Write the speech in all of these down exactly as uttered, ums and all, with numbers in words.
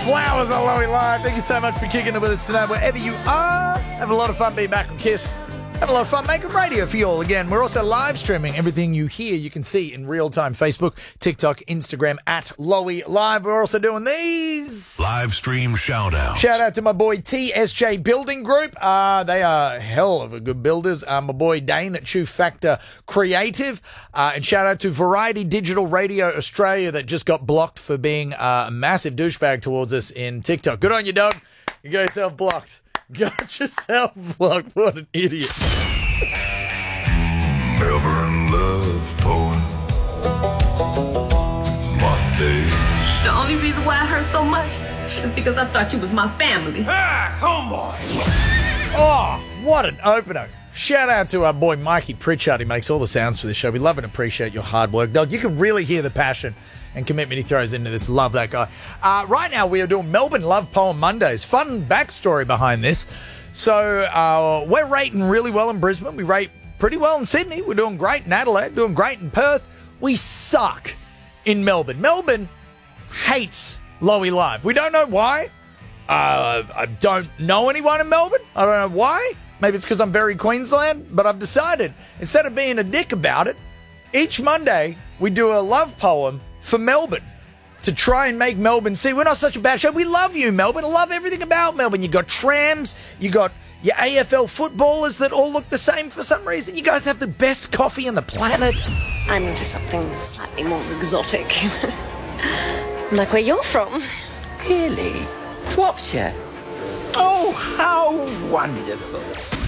Flowers on Lowy Live. Thank you so much for kicking it with us tonight. Wherever you are, have a lot of fun being back on Kiss. Have a lot of fun making radio for you all again. We're also live streaming everything you hear. You can see in real time. Facebook, TikTok, Instagram at Lowy Live. We're also doing these live stream shout outs. Shout out to my boy T S J Building Group. Uh, they are hell of a good builders. Uh, my boy Dane at Chew Factor Creative. Uh, and shout out to Variety Digital Radio Australia that just got blocked for being uh, a massive douchebag towards us in TikTok. Good on you, dog. You got yourself blocked. Got yourself blocked. What an idiot. Melbourne Love Poem Mondays. The only reason why I hurt so much is because I thought you was my family. Ah, come on. Oh, what an opener. Shout out to our boy Mikey Pritchard. He makes all the sounds for this show. We love and appreciate your hard work, dog. You can really hear the passion and commitment he throws into this. Love that guy. Uh, right now, we are doing Melbourne Love Poem Mondays. Fun backstory behind this. So, uh, we're rating really well in Brisbane. We rate pretty well in Sydney. We're doing great in Adelaide, doing great in Perth. We suck in Melbourne. Melbourne hates Lowy Live. We don't know why. Uh, I don't know anyone in Melbourne. I don't know why. Maybe it's because I'm very Queensland, but I've decided, instead of being a dick about it, each Monday we do a love poem for Melbourne to try and make Melbourne see we're not such a bad show. We love you, Melbourne. I love everything about Melbourne. You got trams, you got your A F L footballers that all look the same for some reason. You guys have the best coffee on the planet. I'm into something slightly more exotic. Like where you're from. Really? Shropshire? Oh, how wonderful.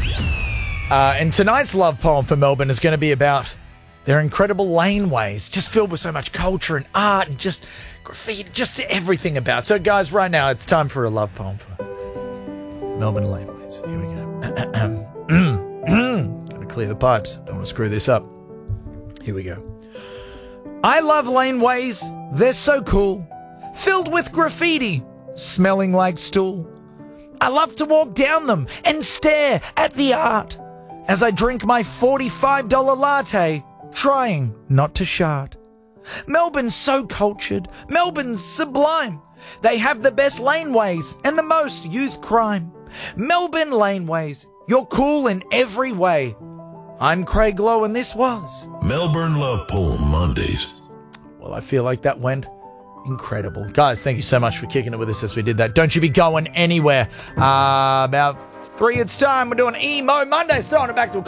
Uh, and tonight's love poem for Melbourne is going to be about their incredible laneways, just filled with so much culture and art and just graffiti, just everything about. So, guys, right now it's time for a love poem for Melbourne laneways. Here we go. Gotta clear the pipes. Don't want to screw this up. Here we go. I love laneways. They're so cool. Filled with graffiti, smelling like stool. I love to walk down them and stare at the art as I drink my forty-five dollars latte, trying not to shart. Melbourne's so cultured. Melbourne's sublime. They have the best laneways and the most youth crime. Melbourne laneways, you're cool in every way. I'm Craig Lowe and this was Melbourne Love Poem Mondays. Well, I feel like that went incredible. Guys, thank you so much for kicking it with us as we did that. Don't you be going anywhere. Uh, about three, it's time. We're doing Emo Mondays, throwing it back to a